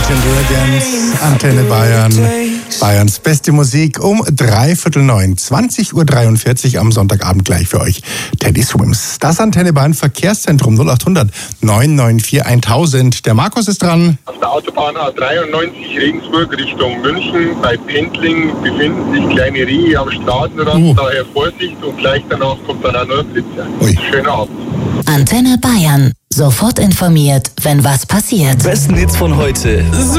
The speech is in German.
Imagine Dragons, Antenne Bayern, Bayerns beste Musik um 8:45, 20:43 Uhr am Sonntagabend gleich für euch. Teddy Swims. Das Antenne Bayern Verkehrszentrum 0800 994 1000. Der Markus ist dran. Auf der Autobahn A93 Regensburg Richtung München bei Pendling befinden sich kleine Rehe am Straßenrand, daher Vorsicht und gleich danach kommt dann auch noch ein Blitzer. Schönen Abend. Antenne Bayern. Sofort informiert, wenn was passiert. Besten Hits von heute.